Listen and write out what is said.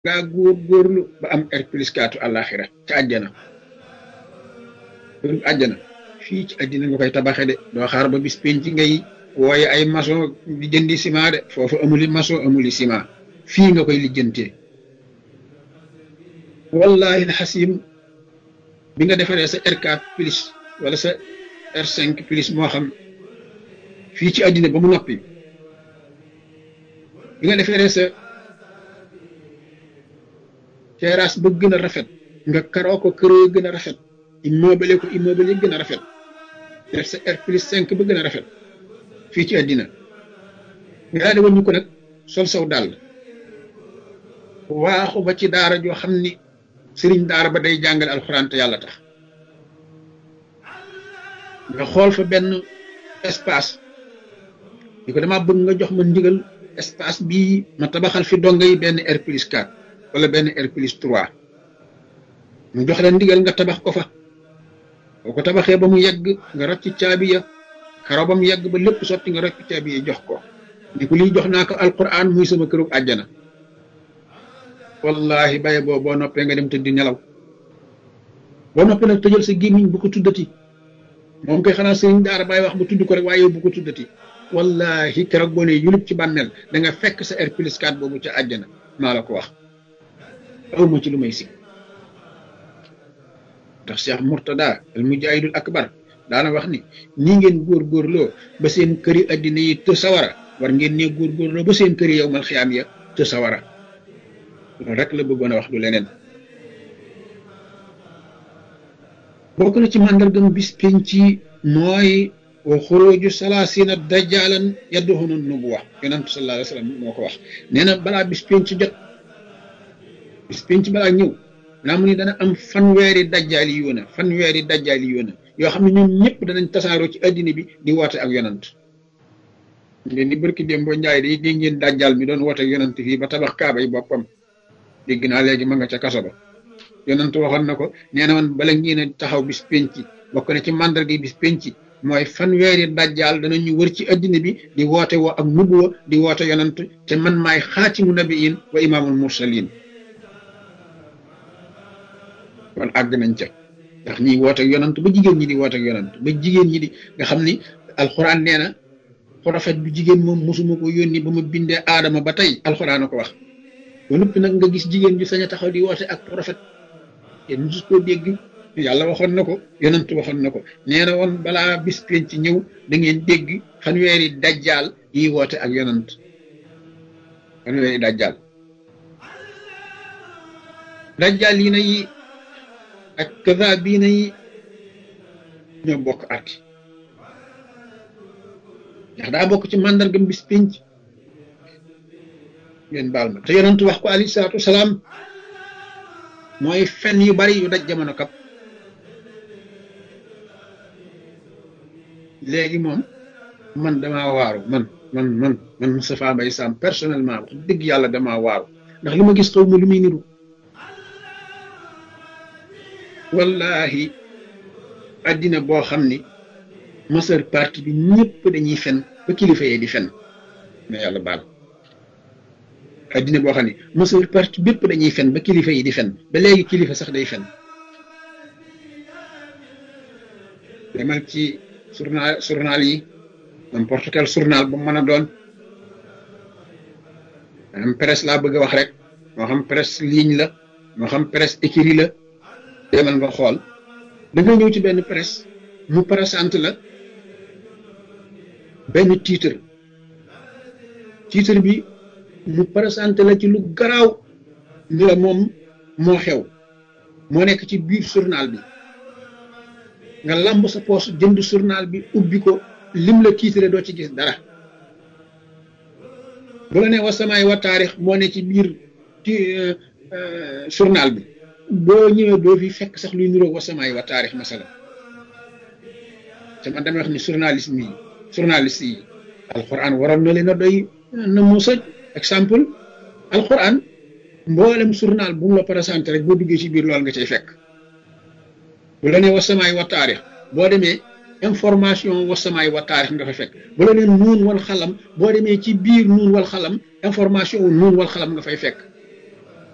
ngaa góorgóorlu ba am R plus 4 àllaaxira ca àjjana àjjana fii ci àddina nga koy tabaxe de doo xaar ba bis penc ngay wooye ay maçon di jëndi ciment de foofu amuli maçon amuli ciment fii nga koy lijjantee wallahi alxasim bi nga defaree sa R4 plus wala sa R5 plus moo xam fii ci àddina ba mu noppi bi nga defaree sa terrasse ba gën a rafet nga karoo ko këroo gën a rafet immeuble ko immeuble yi gën a rafet def sa R plus 5 ba gën a rafet fii ci àddina nga daal di wàññi ko nag sol saw dàll waaxu ba ci daara joo xam ni sëriñ daara ba day jàngale alxuraan te yàlla tax nga xool fa benn espace di ko dama bëgg nga jox ma ndigal espace bii ma tabaxal fi donga yi benn R plus 4 wala benn R plus 3 mu jox la ndigal nga tabax ko fa boo ko tabaxee ba mu yegg nga rocc caabi ya xaraw ba mu yegg ba lépp sotti nga rocc caabi ya jox ko ni ko lii jox naa ko alquran muy sama këru àjjana wallahi baye boo noppee nga dem tëddi nelaw boo noppee nag tëjal sa gémmiñ bu ko tuddati moom koy xanaa sëriñ daara bàyyi wax ba tudd ko rek waaye bu ko tuddati wallahi keroog boo nee yulub ci bàmmeel da nga fekk sa R plus 4 boobu ca àjjana maa la ko wax awma ci lu may si ndax Cheikh Murtada al mujahidul akbar daana wax ni nii ngeen góorgóorloo ba seen këri addina yi të sawara war ngeen ne góorgóorloo ba seen këri yow mal xiyaam ya të sawara loolu rek la bëggoon a wax du leneen bokk na ci màndargam bis penc mooy wa xuruju salaasina dajjalan yadduhunu nubuwa yonent sallallahu alayhi wa sallam moo ko wax nee na balaa bis penc jot bis penc balaa ñëw naa mu ni dana am fanweeri dajjaali yoona yoo xam ne ñoom ñëpp danañ tasaaroo ci addina bi di woote ak yonent ngeen di barki dem boo njaay day dégg ngeen dajjaal mi doon woote ak yonent fii ba tabax kaaba yi boppam dégg naa léegi ma nga ca kaso ba yonent waxoon na ko nee na man bala ngeen a taxaw bis penc bokk na ci màndarga bis penc mooy fanweeri dajjaal danañu wër ci addina bi di woote woo ak nubuwa di woote yonent te man maay xaatimu nabiyin wa imaamul mursalin kon àgg nañ ca ndax ñiy woote ak yonent ba jigéen ñi di woote ak yonent ba jigéen ñi di nga xam ni alxuraan nee na prophète bu jigéen moom mosuma ko yónni ba ma bindee aadama ba tey alxuraan a ko wax ba noppi nag nga gis jigéen ju sañ a taxaw di woote ak prophète kenn mus koo dégg yàlla waxoon na ko yonent waxoon na ko nee na woon balaa bis penc ci ñëw da ngeen dégg fanweeri dajjaal yi woote ak yonent fanweeri dajjaal yi na yi ak kazaabiina yi ñoo bokk arki ndax daa bokk ci màndargam bis penc ngeen baal ma te yonent wax ko alayhi salaatu wasalaam mooy fen yu bari yu daj jamono kap léegi moom man damaa waaru man Moustapha Mbaye Sam personnellement wax dëgg yàlla damaa waaru ndax li ma gis xaw ma lu muy niru wallahi addina boo xam ni majeure partie bi ñëpp dañuy fen ba kilifa yee di fen mais yàlla baal addina boo xam ni majeure partie bépp dañuy fen ba kilifa yi di fen ba léegi kilifa sax day fen demal ci journal yi n'importe quel journal bu mën a doon am presse laa bëgg a wax rek moo xam presse ligne la moo xam presse écrit la demal nga xool da nga ñëw ci benn presse mu présente la benn titre bi mu présente la ci lu garaaw ni la moom moo xew moo nekk ci biir journal bi nga lamb sa poos jënd journal bi ubbi ko lim la titre doo ci gis dara bu la ne wa samaay wa taarix moo ne ci biir journal bi boo ñëwee doo fi fekk sax luy niroog wa samaay wa taarix masala te man damay wax ni journaliste yi alquran waroon na leen a doy na mu sëj exemple alquran mboolem journal bu mu la présenté rek boo duggee ci biir loolu nga cay fekk bu la nee wasamaay wa taarix boo demee information wasamaay wa taarix nga fa fekk bu la nee nuun wal xalam boo demee ci biir nuun wal xalam information nuun wal xalam nga fay fekk